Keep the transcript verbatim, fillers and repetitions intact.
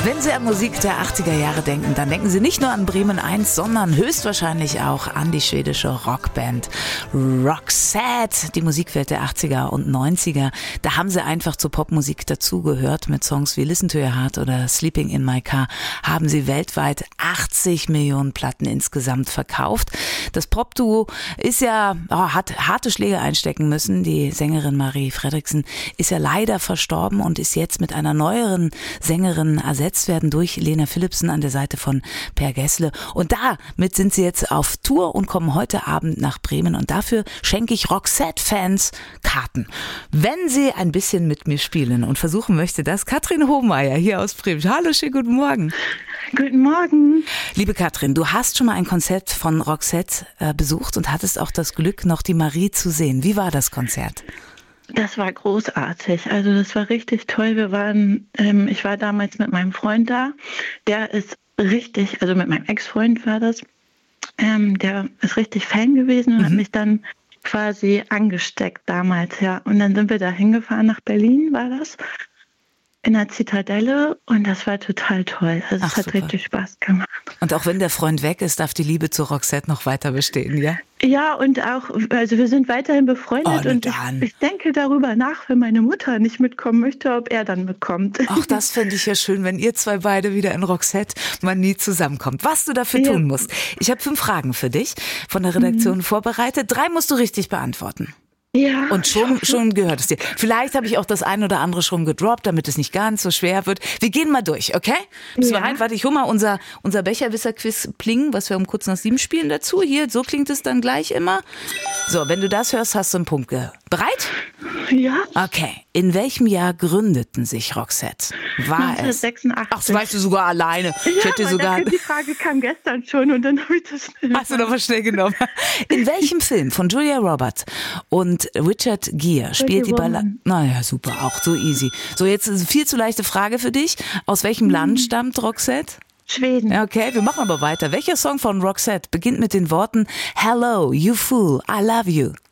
Wenn Sie an Musik der achtziger Jahre denken, dann denken Sie nicht nur an Bremen eins, sondern höchstwahrscheinlich auch an die schwedische Rockband Roxette. Die Musikwelt der achtziger und neunziger, da haben sie einfach zur Popmusik dazugehört. Mit Songs wie Listen to Your Heart oder Sleeping in My Car haben sie weltweit achtzig Millionen Platten insgesamt verkauft. Das Popduo ist ja, oh, hat harte Schläge einstecken müssen. Die Sängerin Marie Fredriksen ist ja leider verstorben und ist jetzt mit einer neueren Sängerin ersetzt werden durch Lena Philipsen an der Seite von Per Gessle. Und damit sind sie jetzt auf Tour und kommen heute Abend nach Bremen. Und dafür schenke ich Roxette-Fans Karten. Wenn sie ein bisschen mit mir spielen und versuchen möchte, das Katrin Hohmeier hier aus Bremen. Hallo, schönen guten Morgen. Guten Morgen. Liebe Katrin, du hast schon mal ein Konzert von Roxette äh, besucht und hattest auch das Glück, noch die Marie zu sehen. Wie war das Konzert? Das war großartig. Also das war richtig toll. Wir waren, ähm, ich war damals mit meinem Freund da. Der ist richtig, also mit meinem Ex-Freund war das. Ähm, der ist richtig Fan gewesen und mhm. hat mich dann quasi angesteckt damals, ja. Und dann sind wir da hingefahren nach Berlin, war das, in der Zitadelle, und das war total toll. Also Ach, es hat super. richtig Spaß gemacht. Und auch wenn der Freund weg ist, darf die Liebe zu Roxette noch weiter bestehen, ja? Ja, und auch, also wir sind weiterhin befreundet oh, und ich, ich denke darüber nach, wenn meine Mutter nicht mitkommen möchte, ob er dann mitkommt. Auch das fände ich ja schön, wenn ihr zwei beide wieder in Roxette mal nie zusammenkommt. Was du dafür ja. tun musst. Ich habe fünf Fragen für dich von der Redaktion mhm. vorbereitet. Drei musst du richtig beantworten. Ja. Und schon, schon gehört es dir. Vielleicht habe ich auch das ein oder andere schon gedroppt, damit es nicht ganz so schwer wird. Wir gehen mal durch, okay? Bist du bereit? Warte, ich hole mal unser, unser Becherwisser-Quiz Pling, was wir um kurz nach sieben spielen, dazu. Hier, so klingt es dann gleich immer. So, wenn du das hörst, hast du einen Punkt. Bereit? Ja. Okay. In welchem Jahr gründeten sich Roxette? War neunzehnhundertsechsundachtzig. es? Ach, das weißt du sogar alleine. Ja, ich hätte sogar. Die Frage kam gestern schon und dann habe ich das schnell. Hast du doch mal schnell genommen. In welchem Film von Julia Roberts und Richard Gere spielt die Ballade? Naja, super, auch so easy. So, jetzt ist eine viel zu leichte Frage für dich. Aus welchem mhm. Land stammt Roxette? Schweden. Okay, wir machen aber weiter. Welcher Song von Roxette beginnt mit den Worten Hello, you fool, I love you?